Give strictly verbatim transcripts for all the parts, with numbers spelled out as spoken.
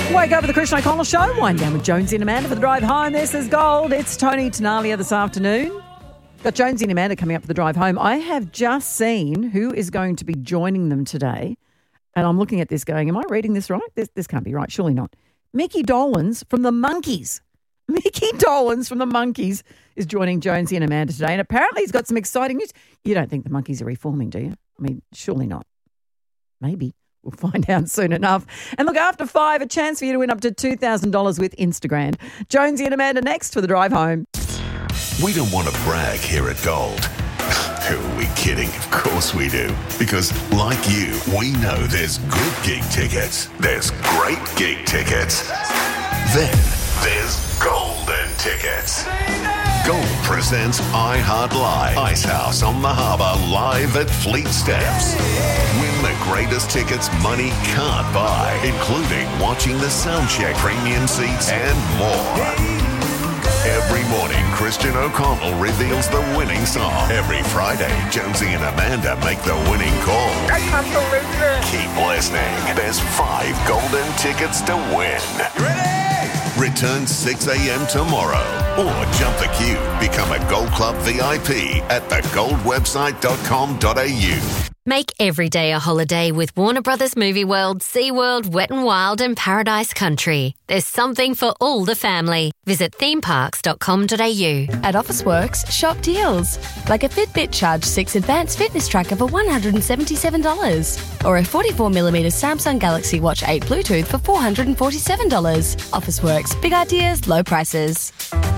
Wake up with the Christian O'Connell Show. Wind down with Jonesy and Amanda for the drive home. This is Gold. It's Tony Tenalia this afternoon. Got Jonesy and Amanda coming up for the drive home. I have just seen who is going to be joining them today. And I'm looking at this going, am I reading this right? This, this can't be right. Surely not. Mickey Dolenz from the Monkees. Mickey Dolenz from the Monkees is joining Jonesy and Amanda today. And apparently he's got some exciting news. You don't think the Monkees are reforming, do you? I mean, surely not. Maybe. We'll find out soon enough. And look, after five, a chance for you to win up to two thousand dollars with Instagram. Jonesy and Amanda next for the drive home. We don't want to brag here at Gold. Who are we kidding? Of course we do. Because, like you, we know there's good gig tickets. There's great gig tickets. Then there's golden tickets. Gold presents iHeart Live. Icehouse on the Harbour live at Fleet Steps. Win the greatest tickets money can't buy, including watching the soundcheck, premium seats, and more. Every morning, Christian O'Connell reveals the winning song. Every Friday, Jonesy and Amanda make the winning call. I can't believe it. Keep listening. There's five golden tickets to win. You ready? Return six a.m. tomorrow. Or jump the queue. Become a Gold Club V I P at the gold website dot com dot a u. Make every day a holiday with Warner Brothers Movie World, SeaWorld, Wet n Wild and Paradise Country. There's something for all the family. Visit theme parks dot com dot a u. At Officeworks, shop deals. Like a Fitbit Charge six Advanced Fitness Tracker for one hundred seventy-seven dollars. Or a forty-four millimeter Samsung Galaxy Watch eight Bluetooth for four hundred forty-seven dollars. Officeworks, big ideas, low prices.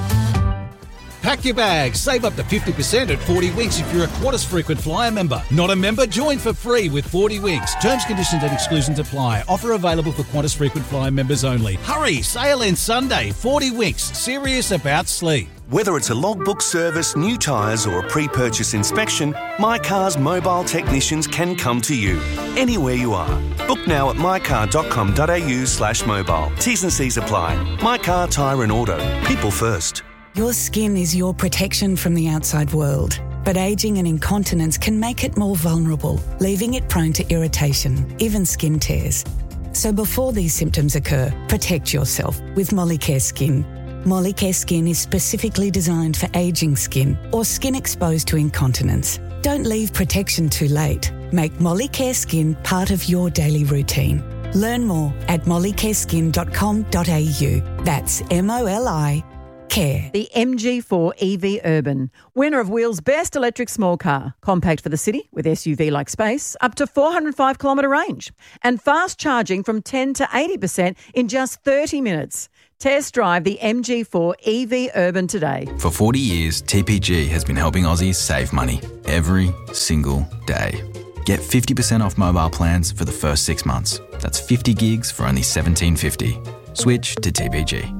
Pack your bags. Save up to fifty percent at forty Winks if you're a Qantas Frequent Flyer member. Not a member? Join for free with forty Winks. Terms, conditions and exclusions apply. Offer available for Qantas Frequent Flyer members only. Hurry! Sale ends Sunday. forty Winks. Serious about sleep. Whether it's a logbook service, new tyres or a pre-purchase inspection, My Car's mobile technicians can come to you, anywhere you are. Book now at my car dot com dot a u slash mobile. T's and C's apply. My Car, Tyre and Auto. People first. Your skin is your protection from the outside world, but ageing and incontinence can make it more vulnerable, leaving it prone to irritation, even skin tears. So before these symptoms occur, protect yourself with Molicare Skin. Molicare Skin is specifically designed for ageing skin or skin exposed to incontinence. Don't leave protection too late. Make Molicare Skin part of your daily routine. Learn more at molicare skin dot com dot a u. That's M O L I Care. The M G four E V Urban, winner of Wheel's Best Electric Small Car. Compact for the city with S U V-like space, up to four hundred five kilometre range. And fast charging from ten to eighty percent in just thirty minutes. Test drive the M G four E V Urban today. For forty years, T P G has been helping Aussies save money every single day. Get fifty percent off mobile plans for the first six months. That's fifty gigs for only seventeen fifty. Switch to T P G.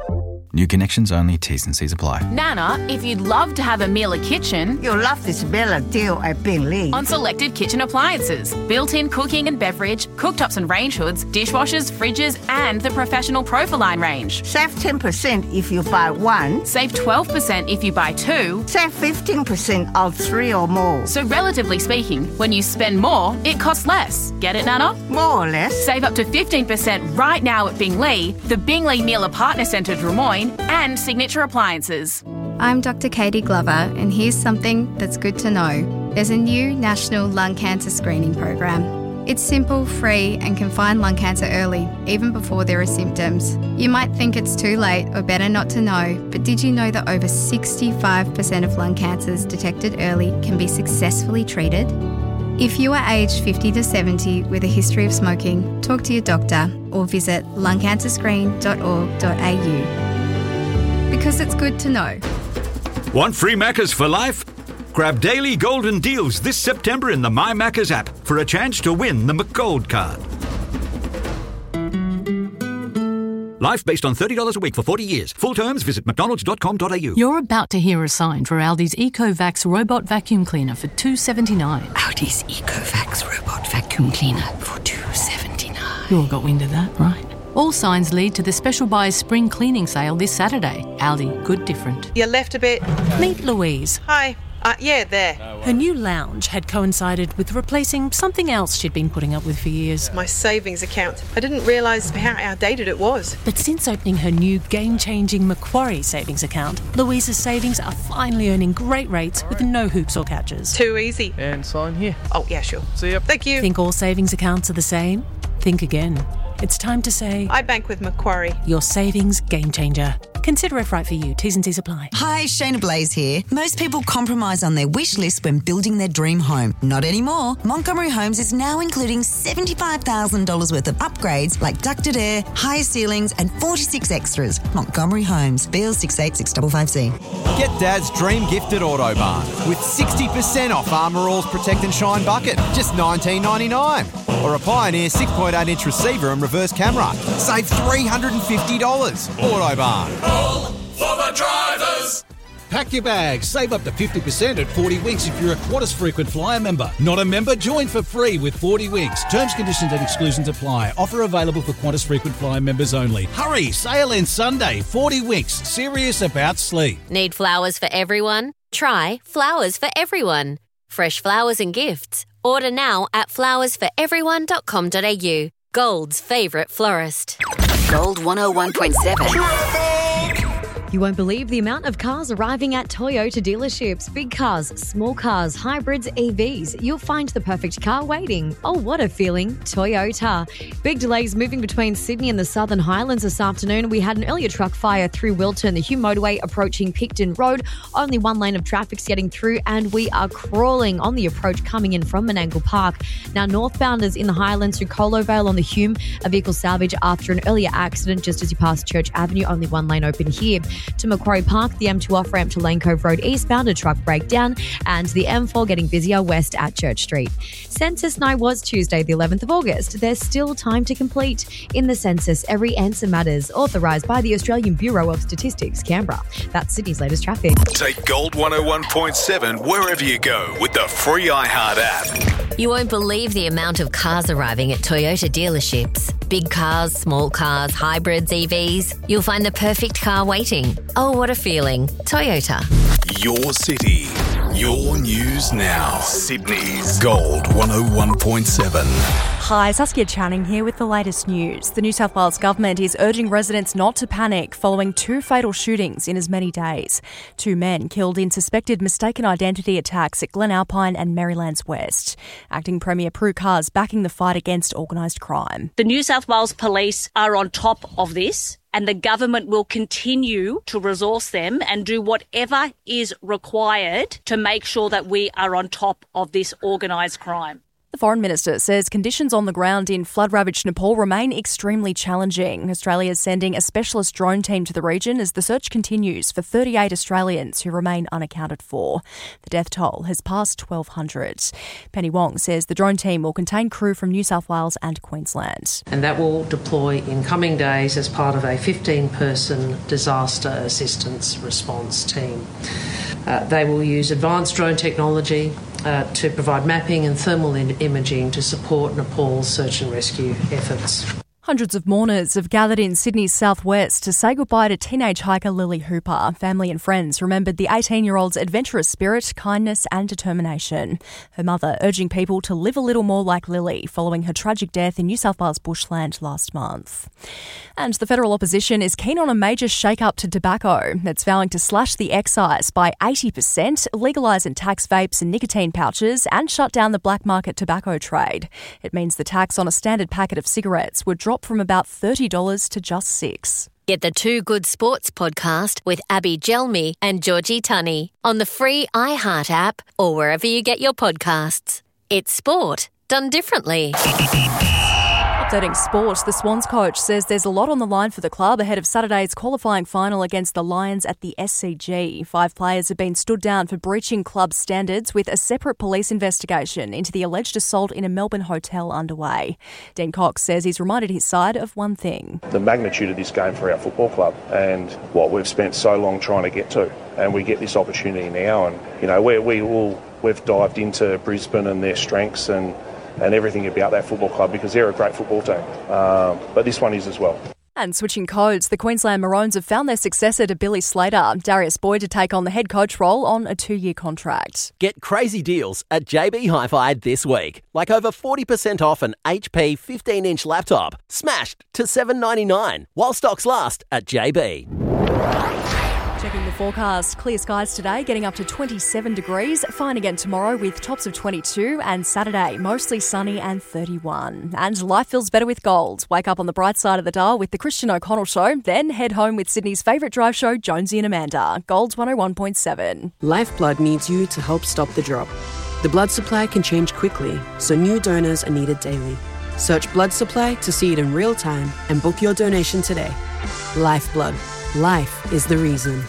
New connections only, T's and C's apply. Nana, if you'd love to have a Miele kitchen, you'll love this Miele deal at Bingley. On selected kitchen appliances, built-in cooking and beverage, cooktops and range hoods, dishwashers, fridges and the professional Profiline range. Save ten percent if you buy one. Save twelve percent if you buy two. Save fifteen percent of three or more. So relatively speaking, when you spend more, it costs less. Get it, Nana? More or less. Save up to fifteen percent right now at Bingley, the Bingley Miele Partner Centre Drummoyne and Signature Appliances. I'm Doctor Katie Glover, and here's something that's good to know. There's a new national lung cancer screening program. It's simple, free, and can find lung cancer early, even before there are symptoms. You might think it's too late or better not to know, but did you know that over sixty-five percent of lung cancers detected early can be successfully treated? If you are aged fifty to seventy with a history of smoking, talk to your doctor or visit lung cancer screen dot org dot a u. Because it's good to know. Want free Maccas for life? Grab daily golden deals this September in the My Maccas app for a chance to win the McGold card. Life based on thirty dollars a week for forty years. Full terms, visit mcdonalds dot com dot a u. You're about to hear a sign for Aldi's EcoVax robot vacuum cleaner for two dollars seventy-nine. Aldi's EcoVax robot vacuum cleaner for two dollars seventy-nine. You all got wind of that, right? All signs lead to the Special Buys Spring Cleaning Sale this Saturday. Aldi, good different. You're left a bit... Meet Louise. Hi. Uh, yeah, there. Her new lounge had coincided with replacing something else she'd been putting up with for years. My savings account. I didn't realise how outdated it was. But since opening her new game-changing Macquarie savings account, Louisa's savings are finally earning great rates with no hoops or catches. Too easy. And sign here. Oh, yeah, sure. See ya. Thank you. Think all savings accounts are the same? Think again. It's time to say... I bank with Macquarie. Your savings game changer. Consider if right for you. T's and C's apply. Hi, Shayna Blaze here. Most people compromise on their wish list when building their dream home. Not anymore. Montgomery Homes is now including seventy-five thousand dollars worth of upgrades like ducted air, higher ceilings and forty-six extras. Montgomery Homes. B L six eight six five five C. Get Dad's dream gift at Autobarn with sixty percent off Armour All's Protect and Shine bucket, just nineteen ninety-nine dollars. Or a Pioneer six point eight inch receiver and reverse camera. Save three hundred fifty dollars. Autobarn. For the drivers. Pack your bags. Save up to fifty percent at forty Winks if you're a Qantas frequent flyer member. Not a member? Join for free with forty Winks. Terms, conditions and exclusions apply. Offer available for Qantas frequent flyer members only. Hurry! Sale ends Sunday. forty Winks. Serious about sleep. Need flowers for everyone? Try Flowers for Everyone. Fresh flowers and gifts. Order now at flowers for everyone dot com dot a u. Gold's favourite florist. Gold one oh one point seven. You won't believe the amount of cars arriving at Toyota dealerships. Big cars, small cars, hybrids, E Vs. You'll find the perfect car waiting. Oh, what a feeling. Toyota. Big delays moving between Sydney and the Southern Highlands this afternoon. We had an earlier truck fire through Wilton, the Hume motorway approaching Picton Road. Only one lane of traffic's getting through and we are crawling on the approach coming in from Menangle Park. Now, northbounders in the Highlands through Colo Vale on the Hume, a vehicle salvage after an earlier accident just as you pass Church Avenue. Only one lane open here. To Macquarie Park, the M two off-ramp to Lane Cove Road eastbound, a truck breakdown, and the M four getting busier west at Church Street. Census night was Tuesday, the eleventh of August. There's still time to complete. In the census, every answer matters. Authorised by the Australian Bureau of Statistics, Canberra. That's Sydney's latest traffic. Take Gold one oh one point seven wherever you go with the free iHeart app. You won't believe the amount of cars arriving at Toyota dealerships. Big cars, small cars, hybrids, E Vs. You'll find the perfect car waiting. Oh, what a feeling. Toyota. Your city. Your news now. Sydney's Gold one oh one point seven. Hi, Saskia Channing here with the latest news. The New South Wales Government is urging residents not to panic following two fatal shootings in as many days. Two men killed in suspected mistaken identity attacks at Glen Alpine and Marylands West. Acting Premier Prue Carr's backing the fight against organised crime. The New South Wales Police are on top of this, and the government will continue to resource them and do whatever is required to make sure that we are on top of this organised crime. The Foreign Minister says conditions on the ground in flood-ravaged Nepal remain extremely challenging. Australia is sending a specialist drone team to the region as the search continues for thirty-eight Australians who remain unaccounted for. The death toll has passed twelve hundred. Penny Wong says the drone team will contain crew from New South Wales and Queensland. And that will deploy in coming days as part of a fifteen-person disaster assistance response team. Uh, they will use advanced drone technology uh, to provide mapping and thermal in- imaging to support Nepal's search and rescue efforts. Hundreds of mourners have gathered in Sydney's southwest to say goodbye to teenage hiker Lily Hooper. Family and friends remembered the eighteen-year-old's adventurous spirit, kindness and determination. Her mother urging people to live a little more like Lily following her tragic death in New South Wales bushland last month. And the federal opposition is keen on a major shake-up to tobacco. It's vowing to slash the excise by eighty percent, legalise and tax vapes and nicotine pouches and shut down the black market tobacco trade. It means the tax on a standard packet of cigarettes would drop from about thirty dollars to just six dollars. Get the Two Good Sports podcast with Abby Gelmi and Georgie Tunney on the free iHeart app or wherever you get your podcasts. It's sport done differently. Updating sport, the Swans coach says there's a lot on the line for the club ahead of Saturday's qualifying final against the Lions at the S C G. Five players have been stood down for breaching club standards with a separate police investigation into the alleged assault in a Melbourne hotel underway. Dean Cox says he's reminded his side of one thing. The magnitude of this game for our football club and what we've spent so long trying to get to. And we get this opportunity now and, you know, we we will, we've dived into Brisbane and their strengths and and everything about that football club because they're a great football team. Um, but this one is as well. And switching codes, the Queensland Maroons have found their successor to Billy Slater, Darius Boyd, to take on the head coach role on a two-year contract. Get crazy deals at J B Hi-Fi this week. Like over forty percent off an H P fifteen-inch laptop, smashed to seven dollars ninety-nine, while stocks last at J B. Checking the forecast, clear skies today, getting up to twenty-seven degrees. Fine again tomorrow with tops of twenty-two, and Saturday mostly sunny and thirty-one. And life feels better with gold. Wake up on the bright side of the dial with the Christian O'Connell Show, then head home with Sydney's favourite drive show, Jonesy and Amanda. Gold's one oh one point seven. Lifeblood needs you to help stop the drop. The blood supply can change quickly, so new donors are needed daily. Search blood supply to see it in real time and book your donation today. Lifeblood. Life is the reason.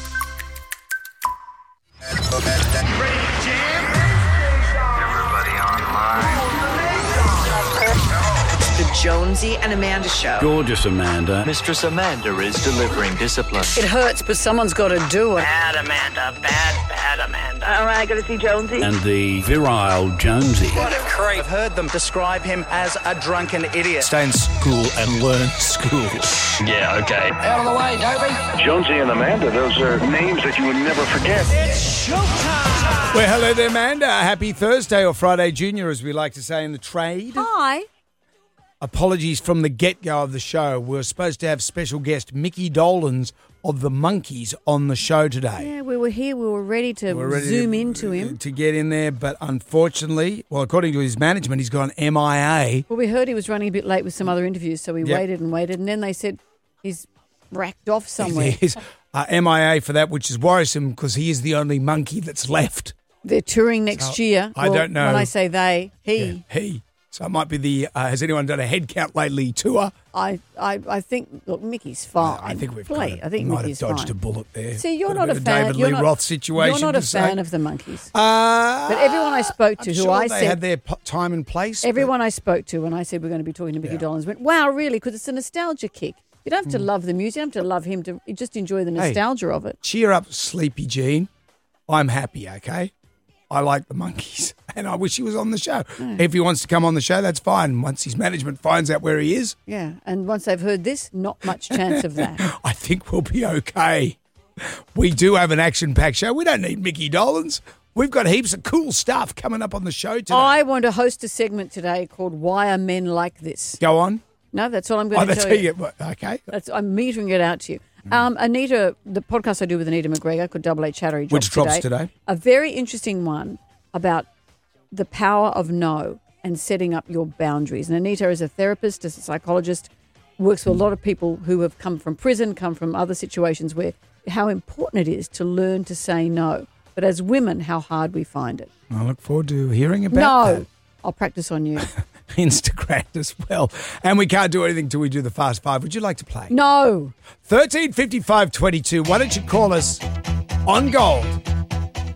The Jonesy and Amanda Show. Gorgeous Amanda. Mistress Amanda is delivering discipline. It hurts, but someone's got to do it. Bad Amanda, bad, bad Amanda. All right, got to see Jonesy. And the virile Jonesy. What a creep. I've heard them describe him as a drunken idiot. Stay in school and learn school. Yeah, okay. Out of the way, Dobie. Jonesy and Amanda, those are names that you would never forget. It's showtime. Well, hello there, Amanda. Happy Thursday, or Friday Junior, as we like to say in the trade. Hi. Apologies from the get-go of the show. We were supposed to have special guest Mickey Dolans of the Monkees on the show today. Yeah, we were here. We were ready to We're ready zoom to, into him. To get in there, but unfortunately, well, according to his management, he's gone M I A. Well, we heard he was running a bit late with some other interviews, so we Yep. waited and waited, and then they said he's racked off somewhere. He's uh, M I A for that, which is worrisome because he is the only monkey that's left. They're touring next So, year. I Well, don't know. When I say they, he. Yeah, he. So it might be the, uh, has anyone done a head count lately tour? I, I, I think, look, Mickey's fine. I think we've Play. kinda I think might Mickey's have dodged fine. a bullet there. See, you're Got not bit a of fan. David you're Lee not, Roth situation. You're not a to fan say. of the Monkees. Uh, but everyone I spoke to, I'm who sure I they said had their p- time and place. everyone I spoke to when I said we're going to be talking to Mickey Yeah. Dolenz went, "Wow, really?" Because it's a nostalgia kick. You don't have to Mm. love the music. You don't have to love him to you just enjoy the Hey. nostalgia of it. Cheer up, Sleepy Jean. I'm happy, okay? I like the Monkees, and I wish he was on the show. Mm. If he wants to come on the show, that's fine. Once his management finds out where he is, Yeah, and once they've heard this, not much chance of that. I think we'll be okay. We do have an action-packed show. We don't need Mickey Dolans. We've got heaps of cool stuff coming up on the show today. I want to host a segment today called "Why Are Men Like This?" Go on. No, that's all I'm going Oh, to that's tell how you. you get- okay. That's, I'm metering it out to you. Um, Anita, the podcast I do with Anita McGregor called Double A Chattery, drops Which drops today. A very interesting one about the power of no and setting up your boundaries. And Anita is a therapist, is a psychologist, works with a lot of people who have come from prison, come from other situations where how important it is to learn to say no. But as women, how hard we find it. I look forward to hearing about no, that. I'll practice on you. Instagram as well. And we can't do anything till we do the Fast Five. Would you like to play? No. thirteen fifty-five twenty-two. Why don't you call us on Gold